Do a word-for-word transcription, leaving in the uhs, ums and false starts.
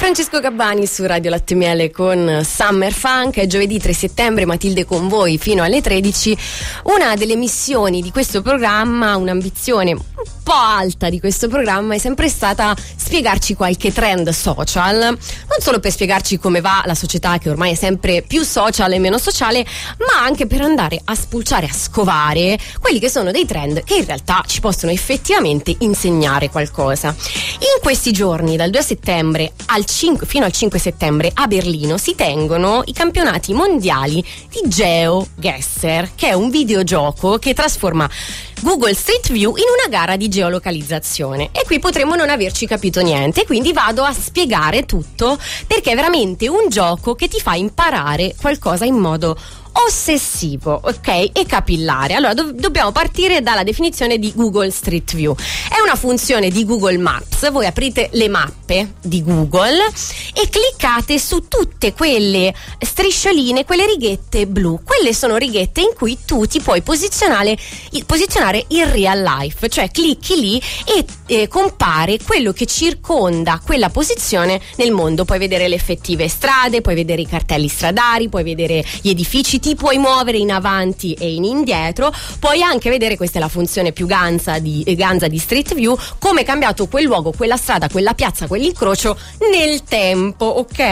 Francesco Gabbani su Radio Latte Miele con Summer Funk. È giovedì tre settembre, Matilde con voi fino alle tredici. Una delle missioni di questo programma, un'ambizione un po' alta di questo programma, è sempre stata spiegarci qualche trend social, non solo per spiegarci come va la società, che ormai è sempre più social e meno sociale, ma anche per andare a spulciare, a scovare quelli che sono dei trend che in realtà ci possono effettivamente insegnare qualcosa. In questi giorni, dal due settembre al cinque, fino al cinque settembre, a Berlino si tengono i campionati mondiali di GeoGuessr, che è un videogioco che trasforma Google Street View in una gara di geolocalizzazione. E qui potremmo non averci capito niente, quindi vado a spiegare tutto, perché è veramente un gioco che ti fa imparare qualcosa in modo ossessivo, ok? E capillare. Allora do- dobbiamo partire dalla definizione di Google Street View. È una funzione di Google Maps. Voi aprite le mappe di Google e cliccate su tutte quelle striscioline, quelle righette blu. Quelle sono righette in cui tu ti puoi posizionare, posizionare in real life, cioè clicchi lì e eh, compare quello che circonda quella posizione nel mondo. Puoi vedere le effettive strade, puoi vedere i cartelli stradali, puoi vedere gli edifici, ti puoi muovere in avanti e in indietro, puoi anche vedere, questa è la funzione più ganza di, ganza di Street View, come è cambiato quel luogo, quella strada, quella piazza, quell'incrocio nel tempo, ok?